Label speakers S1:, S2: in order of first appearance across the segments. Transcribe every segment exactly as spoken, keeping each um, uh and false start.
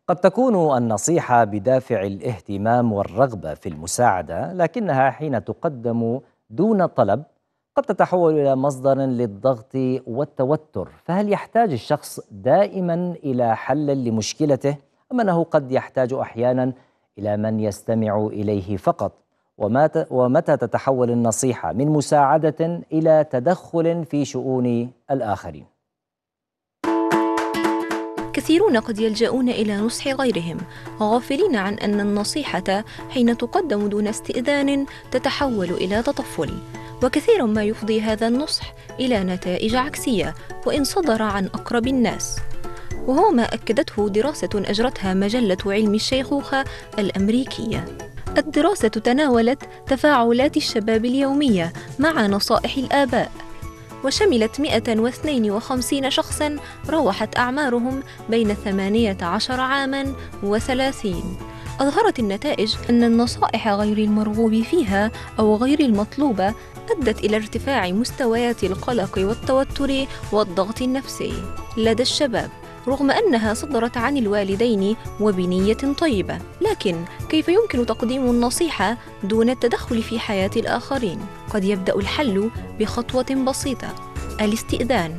S1: قد تكون النصيحة بدافع الاهتمام والرغبة في المساعدة، لكنها حين تقدم دون طلب قد تتحول إلى مصدر للضغط والتوتر. فهل يحتاج الشخص دائما إلى حل لمشكلته، أم أنه قد يحتاج أحيانا إلى من يستمع إليه فقط؟ ومات- ومتى تتحول النصيحة من مساعدة إلى تدخل في شؤون الآخرين؟
S2: كثيرون قد يلجؤون إلى نصح غيرهم، غافلين عن أن النصيحة حين تقدم دون استئذان تتحول إلى تطفل، وكثير ما يفضي هذا النصح إلى نتائج عكسية وإن صدر عن أقرب الناس، وهو ما أكدته دراسة أجرتها مجلة علم الشيخوخة الأمريكية. الدراسة تناولت تفاعلات الشباب اليومية مع نصائح الآباء، وشملت مئة واثنين وخمسين شخصاً روحت أعمارهم بين ثمانية عشر عاماً وثلاثين. أظهرت النتائج أن النصائح غير المرغوب فيها أو غير المطلوبة أدت إلى ارتفاع مستويات القلق والتوتر والضغط النفسي لدى الشباب، رغم أنها صدرت عن الوالدين وبنية طيبة. لكن كيف يمكن تقديم النصيحة دون التدخل في حياة الآخرين؟ قد يبدأ الحل بخطوة بسيطة: الاستئذان.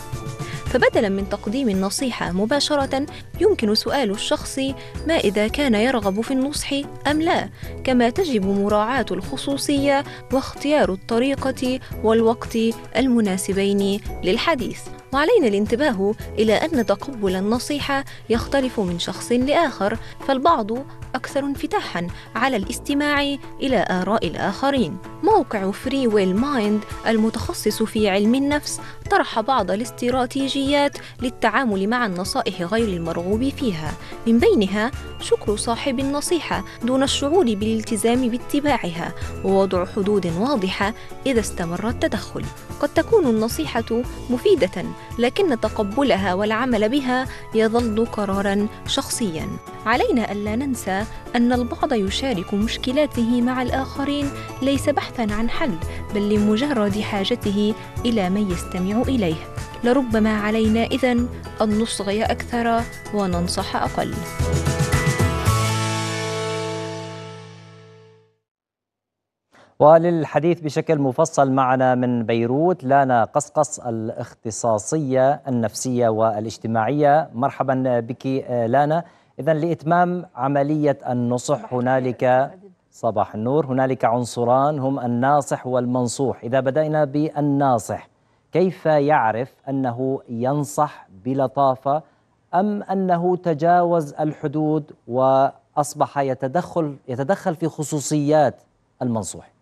S2: فبدلاً من تقديم النصيحة مباشرة، يمكن سؤال الشخص ما إذا كان يرغب في النصح أم لا، كما تجب مراعاة الخصوصية واختيار الطريقة والوقت المناسبين للحديث. وعلينا الانتباه إلى أن تقبل النصيحة يختلف من شخص لآخر، فالبعض أكثر انفتاحاً على الاستماع إلى آراء الآخرين. موقع فري ويل مايند المتخصص في علم النفس طرح بعض الاستراتيجيات للتعامل مع النصائح غير المرغوب فيها، من بينها شكر صاحب النصيحة دون الشعور بالالتزام باتباعها، ووضع حدود واضحة إذا استمر التدخل. قد تكون النصيحة مفيدة، لكن تقبلها والعمل بها يظل قراراً شخصياً. علينا ألا ننسى أن البعض يشارك مشكلاته مع الآخرين ليس بحثاً عن حل، بل لمجرد حاجته إلى من يستمع إليه. لربما علينا إذن أن نصغي أكثر وننصح أقل.
S1: وللحديث بشكل مفصل معنا من بيروت لانا قصقص، الاختصاصية النفسية والاجتماعية. مرحبا بك لانا. إذن لإتمام عملية النصح هنالك صباح النور هنالك عنصران هم الناصح والمنصوح. إذا بدأنا بالناصح، كيف يعرف أنه ينصح بلطافة أم أنه تجاوز الحدود وأصبح يتدخل يتدخل في خصوصيات المنصوح؟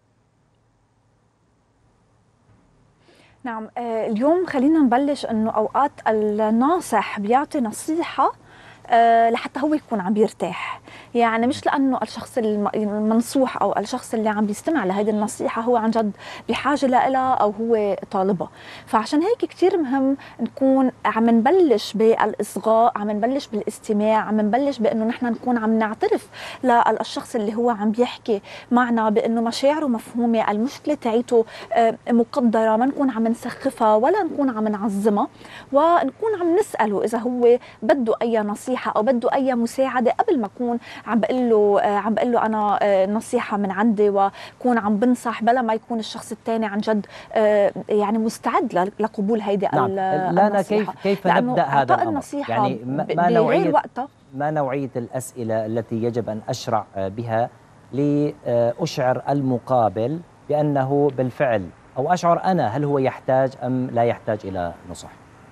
S3: نعم، آه، اليوم خلينا نبلش انه اوقات الناصح بيعطي نصيحة آه، لحتى هو يكون عم بيرتاح، يعني مش لأنه الشخص الم- المنصوح أو الشخص اللي عم بيستمع لهذه النصيحة هو عن جد بحاجة لها أو هو طالبها. فعشان هيك كتير مهم نكون عم نبلش بالإصغاء، عم نبلش بالاستماع، عم نبلش بأنه نحن نكون عم نعترف للشخص اللي هو عم بيحكي معنا بأنه مشاعره مفهومة، المشكلة تاعيته آه، مقدرة، ما نكون عم نسخفها ولا نكون عم نعظمها، ونكون عم نسأله إذا هو بده أي نصيحة او بده اي مساعده قبل ما اكون عم بقول له عم بقول له انا نصيحه من عندي، وكون عم بنصح بلا ما يكون الشخص الثاني عن جد يعني مستعد لقبول هيدي
S1: نعم. لانا، كيف
S3: النصيحه.
S1: كيف نبدا هذا الامر؟
S3: النصيحه
S1: يعني ما ما
S3: بغير
S1: نوعيه
S3: وقتها.
S1: ما نوعيه الاسئله التي يجب ان اشرع بها لاشعر المقابل بانه بالفعل، او اشعر انا هل هو يحتاج ام لا يحتاج الى نصح؟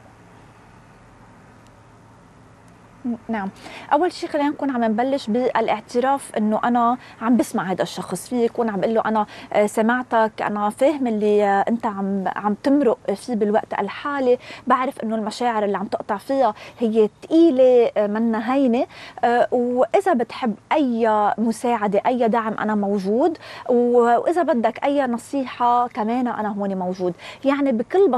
S3: نعم، أول شيء خلينا نكون عم نبلش بالاعتراف إنه أنا عم بسمع هذا الشخص، في يكون عم بقول له أنا سمعتك، أنا فاهم اللي أنت عم عم تمرق فيه بالوقت الحالي، بعرف إنه المشاعر اللي عم تقطع فيها هي ثقيلة منا هينة، وإذا بتحب أي مساعدة أي دعم أنا موجود، وإذا بدك أي نصيحة كمان أنا هون موجود. يعني بكل